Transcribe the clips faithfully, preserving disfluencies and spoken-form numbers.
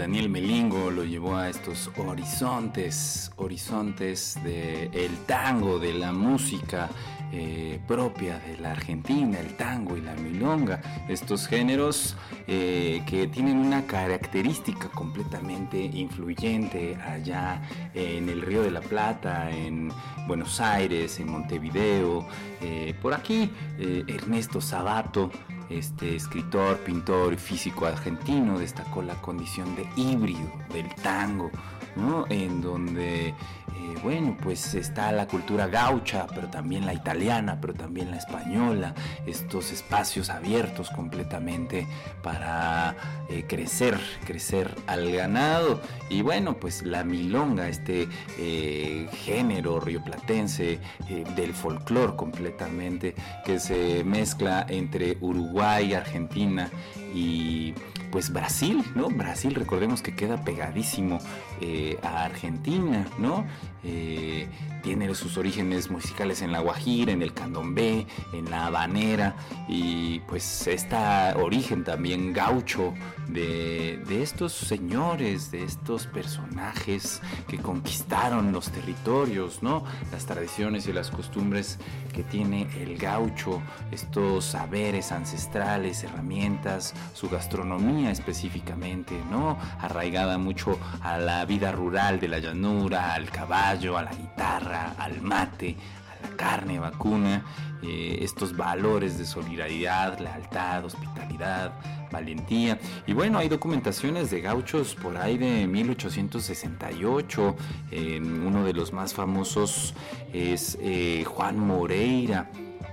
Daniel Melingo lo llevó a estos horizontes, horizontes del tango, de la música eh, propia de la Argentina, el tango y la milonga, estos géneros eh, que tienen una característica completamente influyente allá en el Río de la Plata, en Buenos Aires, en Montevideo, eh, por aquí eh, Ernesto Sabato, este escritor, pintor y físico argentino, destacó la condición de híbrido del tango, ¿no? En donde, eh, bueno, pues está la cultura gaucha, pero también la italiana, pero también la española, estos espacios abiertos completamente para eh, crecer, crecer al ganado. Y bueno, pues la milonga, este eh, género rioplatense eh, del folclore completamente, que se mezcla entre Uruguay, Argentina y pues Brasil, ¿no? Brasil, recordemos que queda pegadísimo eh, a Argentina, ¿no? Eh, tiene sus orígenes musicales en la guajira, en el candombe, en la habanera, y pues este origen también gaucho de, de estos señores, de estos personajes que conquistaron los territorios, ¿no? Las tradiciones y las costumbres que tiene el gaucho, estos saberes ancestrales, herramientas, su gastronomía específicamente, ¿no? Arraigada mucho a la vida rural de la llanura, al caballo, a la guitarra, al mate, a la carne vacuna, eh, estos valores de solidaridad, lealtad, hospitalidad, valentía. Y bueno, hay documentaciones de gauchos por ahí de mil ochocientos sesenta y ocho, eh, uno de los más famosos es eh, Juan Moreira.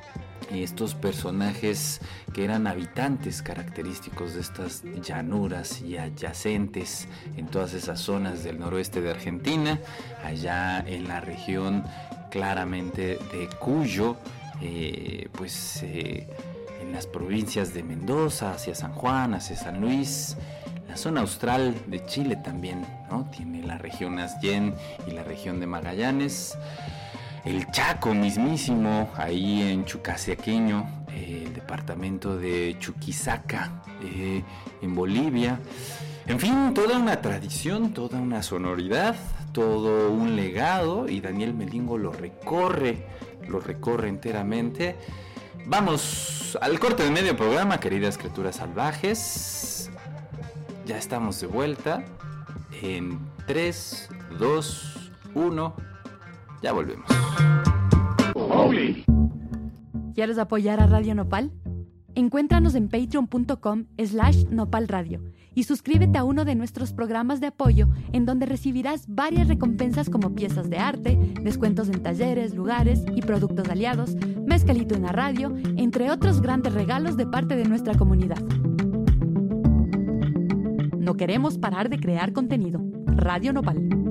Estos personajes que eran habitantes característicos de estas llanuras y adyacentes en todas esas zonas del noroeste de Argentina, allá en la región claramente de Cuyo, eh, pues eh, en las provincias de Mendoza, hacia San Juan, hacia San Luis, la zona austral de Chile también, ¿no? Tiene la región Aysén y la región de Magallanes. El Chaco mismísimo, ahí en Chucasaqueño, eh, el departamento de Chuquisaca, eh, en Bolivia. En fin, toda una tradición, toda una sonoridad, todo un legado, y Daniel Melingo lo recorre, lo recorre enteramente. Vamos al corte de medio programa, queridas criaturas salvajes. Ya estamos de vuelta en tres, dos, uno... Ya volvemos. ¿Quieres apoyar a Radio Nopal? Encuéntranos en patreon.com slash nopalradio y suscríbete a uno de nuestros programas de apoyo, en donde recibirás varias recompensas como piezas de arte, descuentos en talleres, lugares y productos aliados, mezcalito en la radio, entre otros grandes regalos de parte de nuestra comunidad. No queremos parar de crear contenido. Radio Nopal.